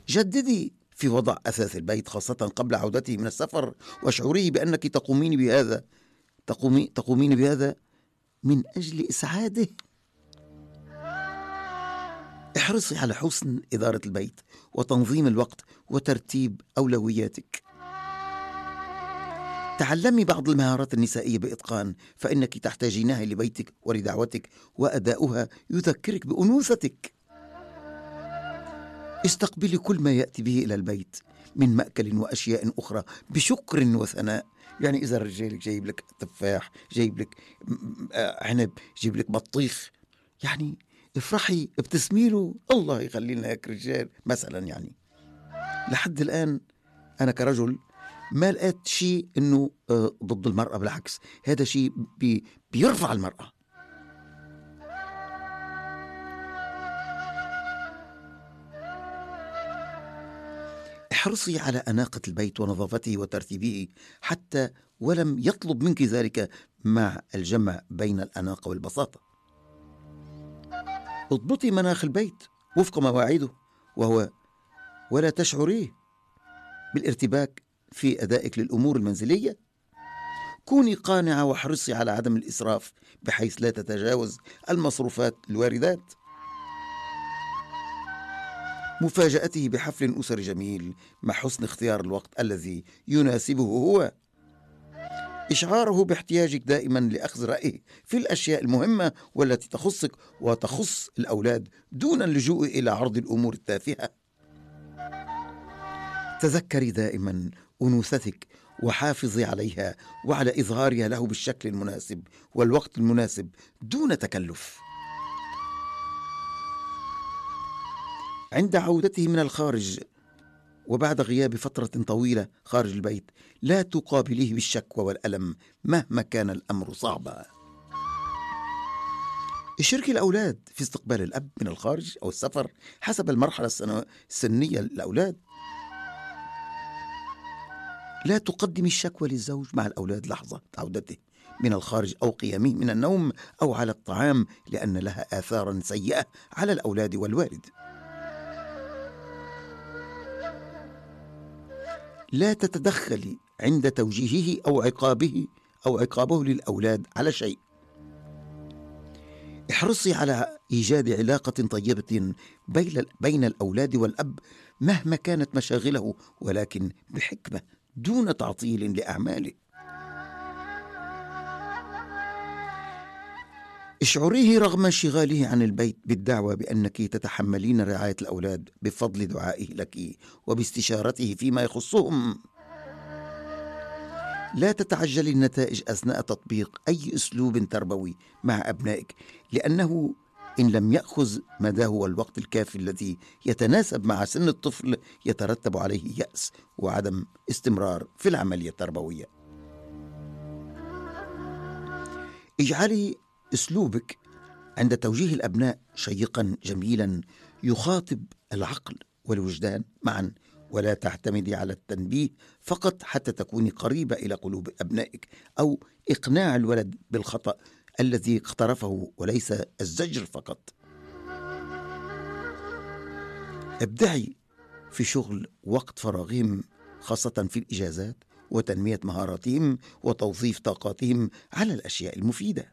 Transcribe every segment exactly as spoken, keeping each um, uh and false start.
جددي في وضع أثاث البيت خاصة قبل عودته من السفر، واشعريه بأنك تقومين بهذا تقومي تقومين بهذا من أجل إسعاده. احرصي على حسن إدارة البيت وتنظيم الوقت وترتيب أولوياتك. تعلمي بعض المهارات النسائية بإتقان، فإنك تحتاجينها لبيتك ولدعوتك، وأداؤها يذكرك بأنوثتك. استقبلي كل ما يأتي به إلى البيت من مأكل وأشياء أخرى بشكر وثناء. يعني إذا رجالك جايب لك تفاح، جايب لك عنب، جايب لك بطيخ، يعني افرحي، ابتسمي له، الله يخلي لنا هيك رجال مثلا. يعني لحد الآن أنا كرجل ما لقيت شيء إنه ضد المرأة، بالعكس هذا شيء بي بيرفع المرأة. احرصي على أناقة البيت ونظافته وترتيبه حتى ولم يطلب منك ذلك، مع الجمع بين الأناقة والبساطة. اضبطي مناخ البيت وفق مواعيده، وهو ولا تشعريه بالارتباك في أدائك للأمور المنزلية. كوني قانعة واحرصي على عدم الإسراف بحيث لا تتجاوز المصروفات الواردات. مفاجأته بحفل أسري جميل مع حسن اختيار الوقت الذي يناسبه هو. إشعاره باحتياجك دائما لأخذ رأيه في الأشياء المهمة والتي تخصك وتخص الأولاد دون اللجوء إلى عرض الأمور التافهة. تذكري دائما أنوثتك وحافظي عليها وعلى إظهارها له بالشكل المناسب والوقت المناسب دون تكلف. عند عودته من الخارج وبعد غياب فترة طويلة خارج البيت، لا تقابليه بالشكوى والألم مهما كان الأمر صعبا. اشركي الأولاد في استقبال الأب من الخارج أو السفر حسب المرحلة السنية للأولاد. لا تقدمي الشكوى للزوج مع الأولاد لحظة عودته من الخارج أو قيامه من النوم أو على الطعام، لأن لها آثارا سيئة على الأولاد والوالد. لا تتدخلي عند توجيهه أو عقابه أو عقابه للأولاد على شيء. احرصي على إيجاد علاقة طيبة بين الأولاد والأب مهما كانت مشاغله، ولكن بحكمة دون تعطيل لأعماله. اشعريه رغم انشغاله عن البيت بالدعوة بأنك تتحملين رعاية الأولاد بفضل دعائه لك وباستشارته فيما يخصهم. لا تتعجلي النتائج أثناء تطبيق أي أسلوب تربوي مع أبنائك، لأنه إن لم يأخذ مداه والوقت الكافي الذي يتناسب مع سن الطفل يترتب عليه يأس وعدم استمرار في العملية التربوية. اجعلي أسلوبك عند توجيه الأبناء شيقا جميلا يخاطب العقل والوجدان معا، ولا تعتمدي على التنبيه فقط حتى تكوني قريبة إلى قلوب أبنائك، أو إقناع الولد بالخطأ الذي اقترفه وليس الزجر فقط. ابدعي في شغل وقت فراغهم خاصة في الإجازات وتنمية مهاراتهم وتوظيف طاقاتهم على الأشياء المفيدة.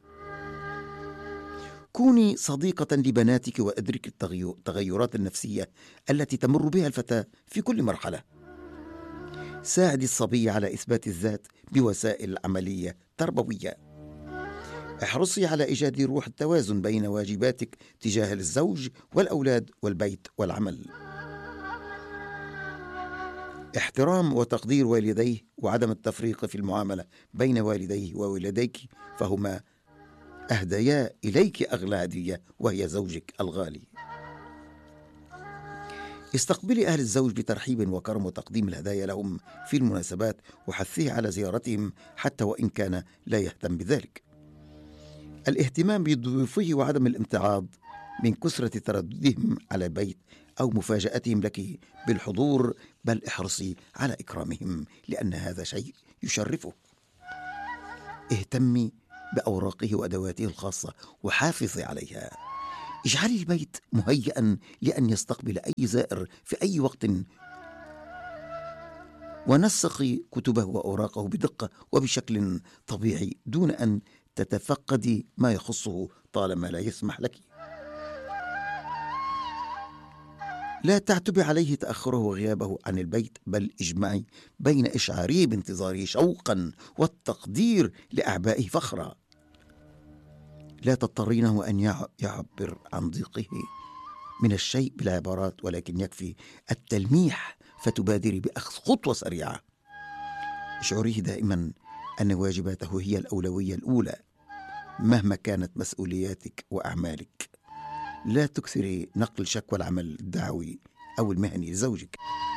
كوني صديقة لبناتك وأدرك التغيرات النفسية التي تمر بها الفتاة في كل مرحلة. ساعدي الصبي على إثبات الذات بوسائل عملية تربوية. احرصي على إيجاد روح التوازن بين واجباتك تجاه الزوج والأولاد والبيت والعمل. احترام وتقدير والديه وعدم التفريق في المعاملة بين والديه وولديك، فهما أهديا إليك أغلى هدية وهي زوجك الغالي. استقبلي أهل الزوج بترحيب وكرم وتقديم الهدايا لهم في المناسبات، وحثيه على زيارتهم حتى وإن كان لا يهتم بذلك. الاهتمام بضيوفه وعدم الامتعاض من كثرة ترددهم على البيت أو مفاجأتهم لك بالحضور، بل احرصي على إكرامهم لأن هذا شيء يشرفه. اهتمي بأوراقه وأدواته الخاصة وحافظي عليها. اجعلي البيت مهيئا لأن يستقبل أي زائر في أي وقت، ونسقي كتبه وأوراقه بدقة وبشكل طبيعي دون أن تتفقدي ما يخصه طالما لا يسمح لك. لا تعتبي عليه تأخره وغيابه عن البيت، بل اجمعي بين إشعاره بانتظاره شوقا والتقدير لأعبائه فخرا. لا تضطرينه أن يعبر عن ضيقه من الشيء بالعبارات، ولكن يكفي التلميح فتبادري بأخذ خطوة سريعة. اشعريه دائما أن واجباته هي الأولوية الأولى مهما كانت مسؤولياتك وأعمالك. لا تكثري نقل شكوى العمل الدعوي أو المهني لزوجك.